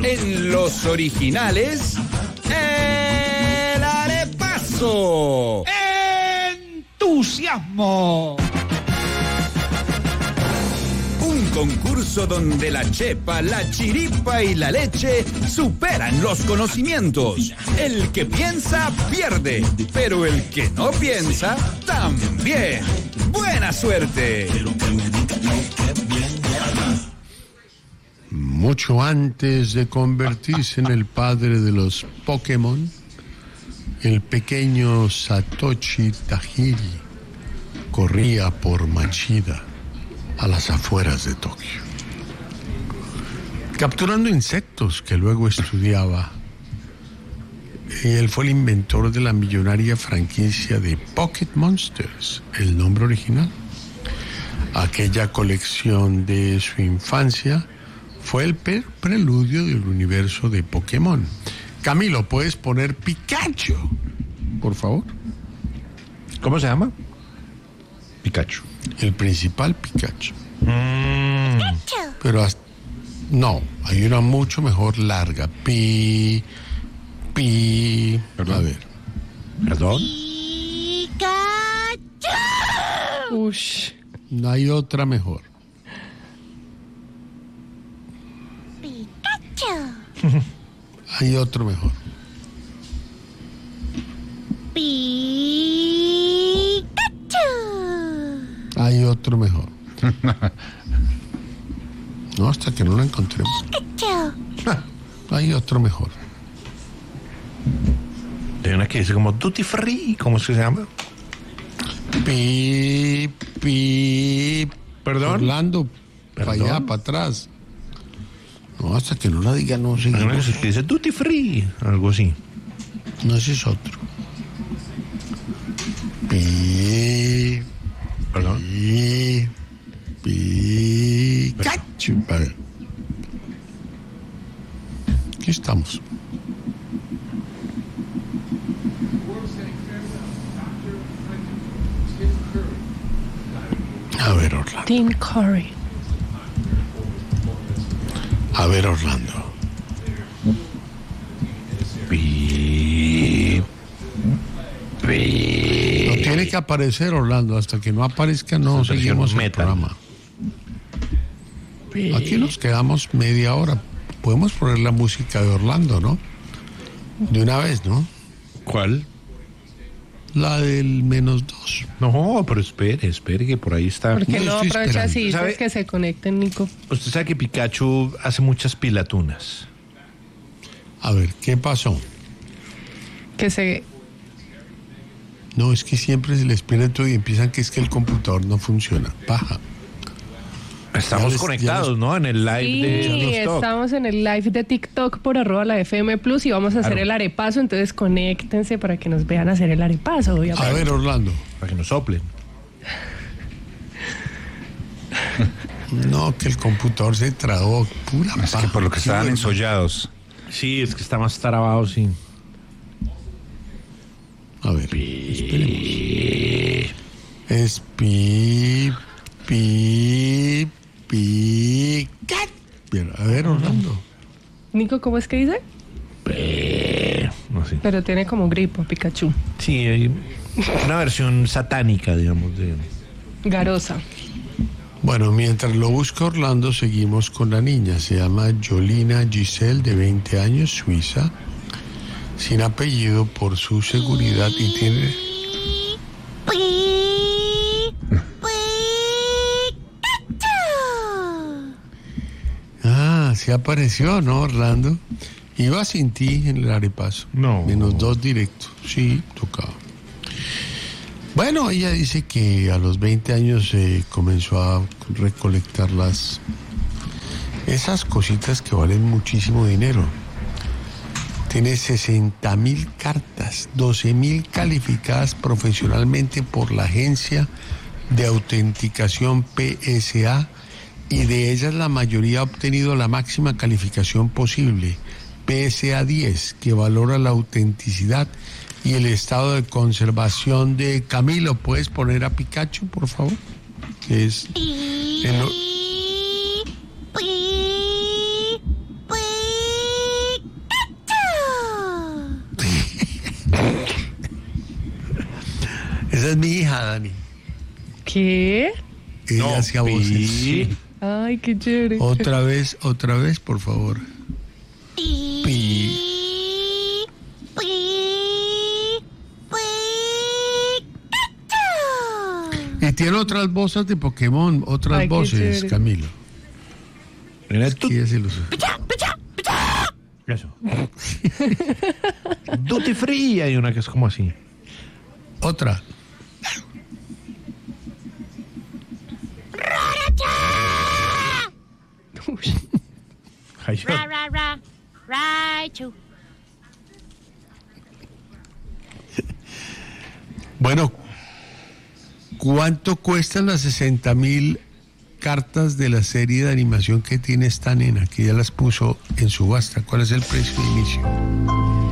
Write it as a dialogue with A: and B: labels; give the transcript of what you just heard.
A: En los originales, el arepaso.
B: ¡Entusiasmo!
A: Un concurso donde la chepa, la chiripa y la leche superan los conocimientos. El que piensa, pierde. Pero el que no piensa, también. ¡Buena suerte!
C: Mucho antes de convertirse en el padre de los Pokémon, el pequeño Satoshi Tajiri corría por Machida, a las afueras de Tokio, capturando insectos que luego estudiaba. Él fue el inventor de la millonaria franquicia de Pocket Monsters, el nombre original. Aquella colección de su infancia fue el preludio del universo de Pokémon. Camilo, ¿puedes poner Pikachu, por favor?
D: ¿Cómo se llama? Pikachu.
C: El principal Pikachu. Pero no, hay una mucho mejor larga.
D: Perdón.
C: A ver.
D: ¿Perdón?
E: Ush.
C: No hay otra mejor. Hay otro mejor. Hay otro mejor. No, hasta que no lo encontremos. Hay otro mejor.
D: Hay una que dice como Duty Free. ¿Cómo es que se llama? ¿Perdón?
C: Orlando, para allá, para atrás. No, hasta que no la diga, no
D: Hay
C: seguimos.
D: una que dice Duty Free. Algo así.
C: No, ese es otro.
D: ¿Perdón?
C: Pikachu. A ver. Aquí estamos. A ver, Orlando.
E: Tim Curry.
C: A ver, Orlando. No tiene que aparecer, Orlando. Hasta que no aparezca, no
D: Esa versión
C: seguimos el
D: metal.
C: programa. Aquí nos quedamos media hora. Podemos poner la música de Orlando, ¿no? De una vez, ¿no?
D: ¿Cuál?
C: La del -2.
D: No, pero espere, que por ahí está.
E: ¿Por qué
C: No,
E: no
C: estoy
E: aprovechas
C: esperando.
E: y dices
D: ¿Sabe?
E: que se conecten, Nico?
D: Usted sabe que Pikachu hace muchas pilatunas.
C: A ver, ¿qué pasó?
E: Que se...
C: No, es que siempre se les pierde todo y empiezan que es que el computador no funciona. Paja.
D: Estamos
C: Ya
D: conectados, ¿no? En el live
E: Sí,
D: de Los Talk.
E: estamos en el live de TikTok por @la FM Plus y vamos a hacer
D: Claro.
E: el arepaso, entonces conéctense para que nos vean hacer el arepaso, obviamente.
C: A ver, Orlando.
D: Para que nos soplen.
C: No, que el computador se tragó. Pura
F: Es que
C: paja.
F: por lo que estaban
C: Sí,
F: ensollados.
D: Sí, es que está más trabado, sí.
C: A ver, esperemos. Es Bien, a ver, Orlando.
E: Nico, ¿cómo es que dice?
D: No sé.
E: Pero tiene como gripo, Pikachu.
D: Sí, hay una versión satánica, digamos, de...
E: Garosa.
C: Bueno, mientras lo busca Orlando, seguimos con la niña. Se llama Yolina Giselle, de 20 años, suiza, sin apellido por su seguridad y tiene... Ah, se apareció, ¿no, Orlando? Iba sin ti en el arepaso.
D: No.
C: -2 directo. Sí, tocaba. Bueno, ella dice que a los 20 años comenzó a recolectar esas cositas que valen muchísimo dinero. Tiene 60,000 cartas, 12,000 calificadas profesionalmente por la agencia de autenticación PSA, y de ellas la mayoría ha obtenido la máxima calificación posible, PSA 10, que valora la autenticidad y el estado de conservación de... Camilo, ¿puedes poner a Pikachu, por favor? Que es... Esa es mi hija, Dani.
E: ¿Qué?
C: Ella hacía voces.
D: Sí.
E: Ay, qué chévere.
C: Otra vez, por favor. Pi. Y tiene otras voces de Pokémon, otras
E: Ay, qué
C: voces,
E: chévere.
C: Camilo.
D: Mira, tú-
C: Sí, ese lo sé.
D: Eso. Duty Free hay una que es como así.
C: Otra.
D: Ay, yo-
B: Ra, ra, ra. Raichu.
C: Bueno, ¿cuánto cuestan las 60.000 cartas de la serie de animación que tiene esta nena? Que ya las puso en subasta. ¿Cuál es el precio de inicio?